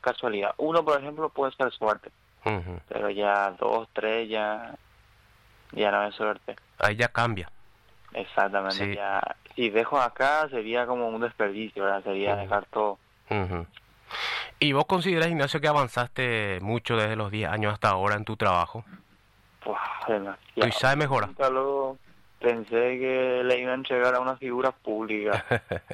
casualidad. Uno, por ejemplo, puede ser suerte, pero ya 2, 3 ya no es suerte. Ahí ya cambia. Exactamente, Sí. ya. Si dejo acá sería como un desperdicio, ¿verdad? Sería dejar todo. ¿Y vos consideras, Ignacio, que avanzaste mucho desde los 10 años hasta ahora en tu trabajo? Pues, ¿Tú demasiado. sabes mejora? Nunca lo pensé que le iba a entregar a una figura pública.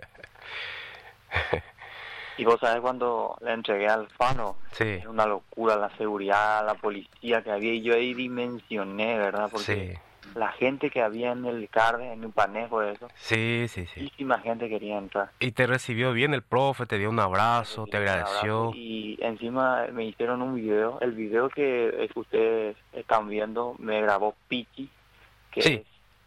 Y vos sabés, cuando le entregué al Fano, Sí, es una locura la seguridad, la policía que había, y yo ahí dimensioné, ¿verdad? Porque sí, la gente que había en el CARDE, en Upanejo, eso, sí. muchísima gente quería entrar. Y te recibió bien el profe, te dio un abrazo, te Recibí un abrazo agradeció. y encima me hicieron un video. El video que ustedes están viendo me grabó Pichi, que Sí, es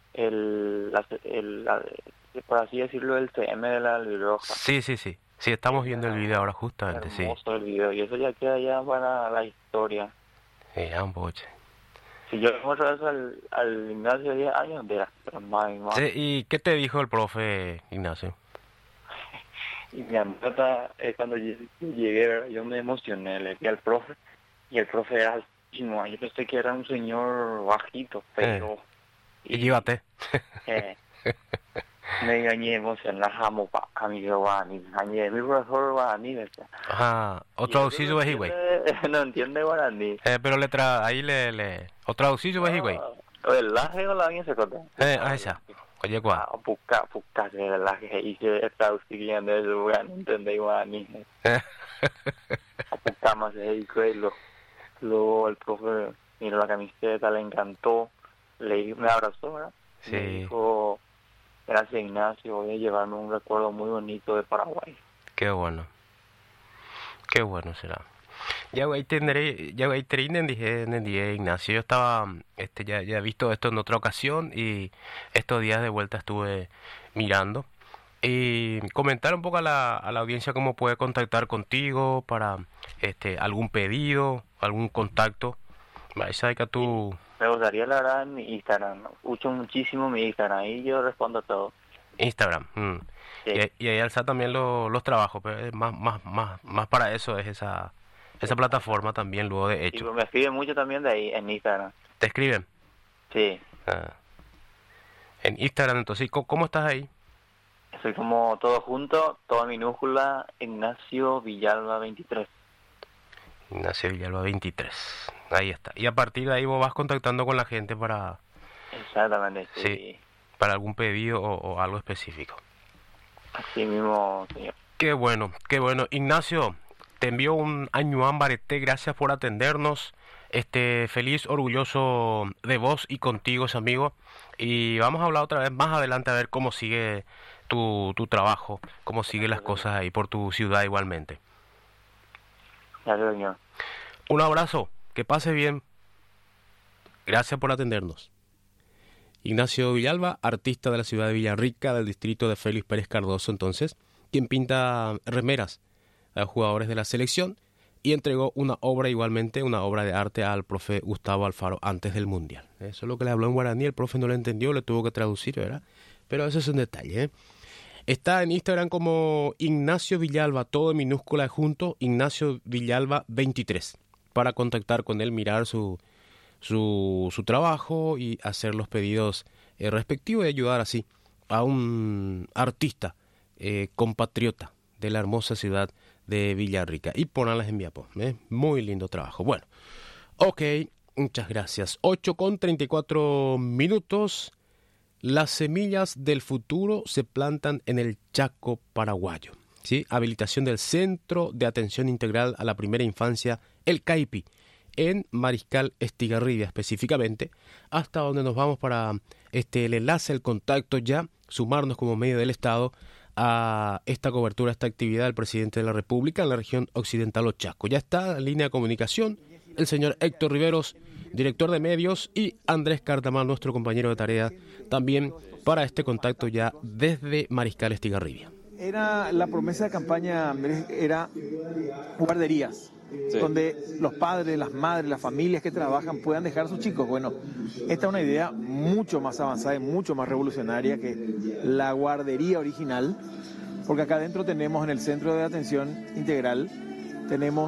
por así decirlo, el CM de la Luz Roja. sí. Sí, estamos viendo el video ahora justamente, sí. Hermoso el video, y eso ya queda ya para la historia. Ya un boche. Si yo le muestro eso al Ignacio de 10 años, verás, pero más y más. Sí, ¿y qué te dijo el profe, Ignacio? Y mi anécdota es cuando llegué, ¿verdad? Yo me emocioné, le vi al profe, y el profe era altísimo. Yo pensé que era un señor bajito, pero... Y llévate. Me engañé emocionado, a mi guaraní, mi profesor guaraní, decía. Ajá, o Y él traducido es güey. no entiende guaraní. Pero ahí o traducido es güey. ¿Verdad? O la bien se corta. Esa. Oye, ¿cuál? Puka, que verdad que hice traducción de eso, no entendí guaraní. A puka más se dijo, y luego el profe miró la camiseta, le encantó, me abrazó, ¿verdad? Sí. Me dijo, gracias Ignacio, voy a llevarme un recuerdo muy bonito de Paraguay. Qué bueno será. Ya güey treinen dije Ignacio, yo estaba ya he visto esto en otra ocasión y estos días de vuelta estuve mirando y comentar un poco a la audiencia cómo puede contactar contigo para algún pedido, algún contacto. Sabes que tú Me gustaría, la verdad, en mi Instagram. Uso muchísimo mi Instagram y yo respondo a todo. Instagram. Sí. Y ahí alza también los trabajos, pero es más para eso es esa plataforma también luego de Y hecho. me escriben mucho también de ahí, en Instagram. ¿Te escriben? Sí. En Instagram, entonces, ¿cómo estás ahí? Soy como todo junto, toda minúscula, Ignacio Villalba 23. Ignacio Villalba 23. Ahí está. Y a partir de ahí vos vas contactando con la gente para... Exactamente, sí. Para algún pedido o algo específico. Así mismo, señor. Qué bueno. Ignacio, te envío un año ámbar, gracias por atendernos. Feliz, orgulloso de vos y contigo, amigo. Y vamos a hablar otra vez más adelante a ver cómo sigue tu trabajo, cómo siguen las cosas ahí por tu ciudad igualmente. Gracias, señor. Un abrazo, que pase bien. Gracias por atendernos. Ignacio Villalba, artista de la ciudad de Villarrica, del distrito de Félix Pérez Cardoso, entonces, quien pinta remeras a jugadores de la selección y entregó una obra igualmente, una obra de arte al profe Gustavo Alfaro antes del Mundial. Eso es lo que le habló en guaraní, el profe no lo entendió, le tuvo que traducir, ¿verdad? Pero eso es un detalle, ¿eh? Está en Instagram como Ignacio Villalba, todo en minúscula junto, Ignacio Villalba 23, para contactar con él, mirar su trabajo y hacer los pedidos respectivos y ayudar así a un artista compatriota de la hermosa ciudad de Villarrica y ponerlas en Viapó. Muy lindo trabajo. Bueno, ok, muchas gracias. 8:34. Las semillas del futuro se plantan en el Chaco paraguayo. ¿Sí? Habilitación del Centro de Atención Integral a la Primera Infancia, el CAIPI, en Mariscal Estigarribia específicamente, hasta donde nos vamos para el enlace, el contacto ya, sumarnos como medio del Estado a esta cobertura, a esta actividad del presidente de la República en la región occidental o Chaco. Ya está en línea de comunicación el señor Héctor Riveros, director de medios, y Andrés Cartamal, nuestro compañero de tarea, también para este contacto ya desde Mariscal Estigarribia. Era la promesa de campaña, Andrés, era guarderías, sí, donde los padres, las madres, las familias que trabajan puedan dejar a sus chicos. Bueno, esta es una idea mucho más avanzada y mucho más revolucionaria que la guardería original, porque acá adentro tenemos en el Centro de Atención Integral, tenemos